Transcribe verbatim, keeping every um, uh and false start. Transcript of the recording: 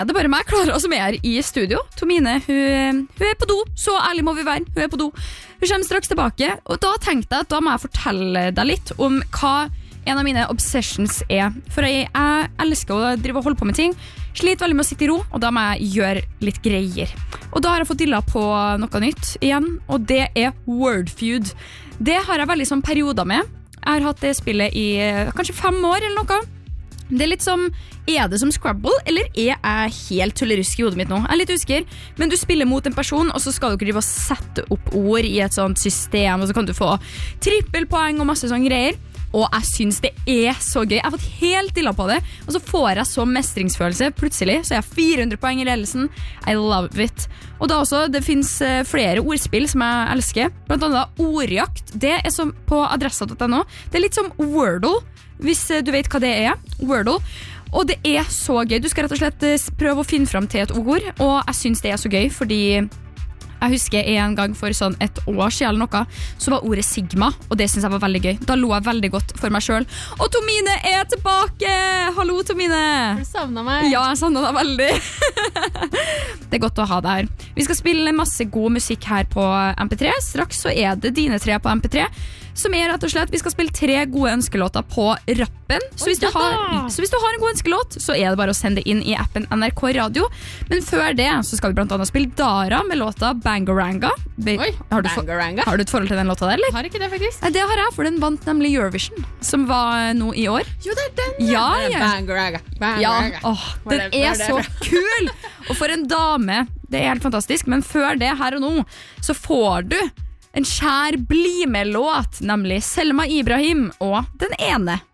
Ja, det er bare meg, Klara, som er her i studio. Tomine, hun, hun er på do, så ærlig må vi være. Hun er på do. Hun kommer straks tilbake, og da tenkte jeg at da må jeg fortelle deg litt om hva en av mine obsessions er. For jeg, jeg elsker å drive og holde på med ting. Sliter veldig med å sitte i ro, og da må jeg gjøre litt greier. Og da har jeg fått dilla på noe nytt igjen, og det er Wordfeud. Det har jeg veldig sånn perioder med. Jeg har hatt det spillet i kanskje fem år eller noe. Det er litt som, er det som Scrabble, eller er jeg helt tullerusk i hodet mitt nå? Jeg er litt usikker, men du spiller mot en person, og så skal dere drive og sette opp ord i et sånt system, og så kan du få trippelpoeng og masse sånne greier. Og jeg synes det er så gøy. Jeg har fått helt dilla på det, og så får jeg så mestringsfølelse. Plutselig så er jeg fire hundre poeng i ledelsen. I love it. Og da også, det finnes flere ordspill som jeg elsker. Blant annet ordjakt. Det er som på adressa punktum no. Det er litt som Wordle, hvis du vet hva det er. Wordle. Og det er så gøy. Du skal rett og slett prøve å finne frem til et ord, og jeg synes det er så gøy, fordi jeg husker en gang for sånn et år siden eller noe, så var ordet Sigma, og det synes jeg var veldig gøy. Da lo jeg veldig godt for meg selv. Og Tomine er tilbake! Hallo, Tomine! Du savnet meg. Ja, jeg savnet deg veldig. Det er godt å ha deg her. Vi skal spille masse god musikk her på M P tre. Straks så er det dine tre på M P tre, som er rett og slett, vi skal spille tre gode ønskelåter på rappen. Så hvis, du har, så hvis du har en god ønskelåt, så er det bare å sende det inn i appen N R K Radio. Men før det så skal vi blant annet spille Dara med låta Bangaranga. Oi, har du, Bangaranga. Har du et forhold til den låta der, eller? Har ikke det, faktisk. Det har jeg, for den vant nemlig Eurovision, som var nå i år. Jo, det er den. Ja, ja. Bangaranga. Ja, åh, den er så kul. Og for en dame, det er helt fantastisk. Men før det, her og nå, så får du en kjær bli med låt, nemlig Selma Ibrahim og Den ene.